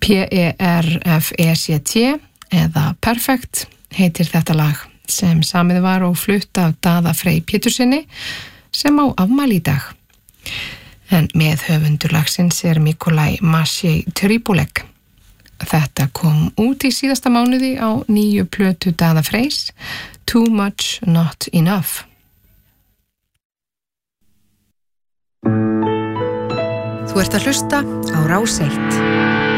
P-E-R-F-E-C-T eða Perfect heitir þetta lag sem samið var og flutt af Daða Frey Pétursinni sem á afmæli í dag. En meðhöfundur lagsins Mikolaj Maciej Tripolek. Þetta kom út í síðasta mánuði á nýju plötu Daða Freys, Too Much Not Enough. Þú ert að hlusta á Rás 1.